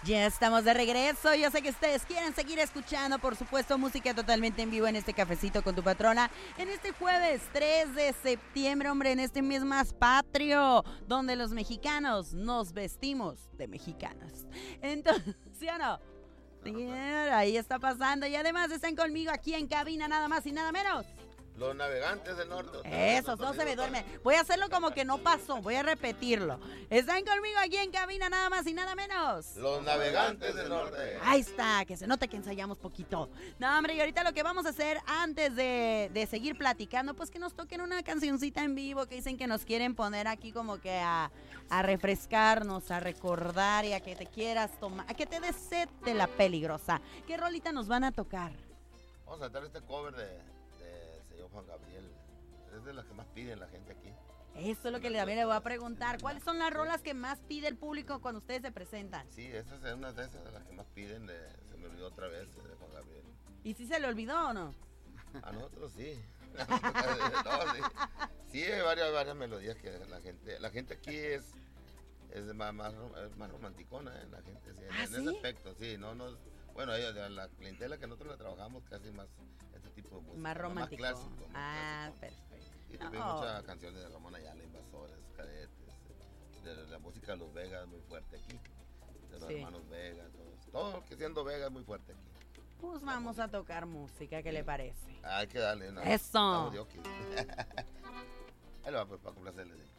Ya estamos de regreso. Yo sé que ustedes quieren seguir escuchando, por supuesto, música totalmente en vivo en este cafecito con tu patrona. En este jueves 3 de septiembre, hombre, en este mes más patrio, donde los mexicanos nos vestimos de mexicanos. Entonces, ¿sí o no? Sí, ahí está pasando. Y además están conmigo aquí en cabina, nada más y nada menos. Los navegantes del norte. Eso, no se me duerme. Voy a hacerlo como que no pasó, voy a repetirlo. Están conmigo aquí en cabina, nada más y nada menos. Los navegantes del norte. Ahí está, que se note que ensayamos poquito. No, hombre, y ahorita lo que vamos a hacer antes de seguir platicando, pues que nos toquen una cancioncita en vivo que dicen que nos quieren poner aquí como que a refrescarnos, a recordar y a que te quieras tomar, a que te des sed de la peligrosa. ¿Qué rolita nos van a tocar? Vamos a tratar este cover de señor Juan Gabriel. Es de las que más piden la gente aquí. Eso es lo que le voy a preguntar. ¿Cuáles son las rolas que más pide el público cuando ustedes se presentan? Sí, esa es una de esas de las que más piden. Se me olvidó otra vez de Juan Gabriel. ¿Y si se le olvidó o no? A nosotros sí. No, sí. Sí, hay varias melodías que la gente aquí es más romanticona, la gente. Sí, ¿Ah, en sí? ese aspecto, sí. Bueno, la clientela que nosotros la trabajamos casi más este tipo de música. Más romántico. Más clásico. Perfecto. Y también muchas canciones de Ramón Ayala, Invasores, Cadetes, de la música de los Vegas muy fuerte aquí, de los hermanos Vegas, todo lo que siendo Vegas muy fuerte aquí. Pues vamos a tocar música, ¿qué le parece? Hay que darle, ¿no? Eso. Ahí lo va, pues, para complacerles.